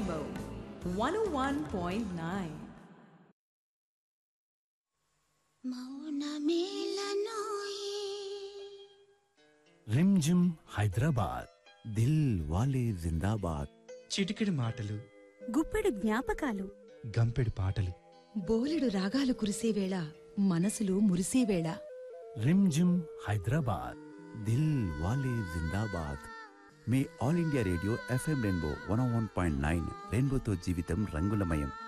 Rainbow 101.9. Rimjhim Hyderabad, Dil వాలే జిందాబాద్. చిటికెడు మాటలు, గుప్పెడు జ్ఞాపకాలు, గంపెడు పాటలు, బోలెడు రాగాలు కురిసేవేళ మనసులు మురిసేవేళ. రిమ్జిమ్ హైదరాబాద్, దిల్ వాలే జిందాబాద్. Me all India radio FM rainbow 101.9. రెయిన్బోతో జీవితం రంగులమయం.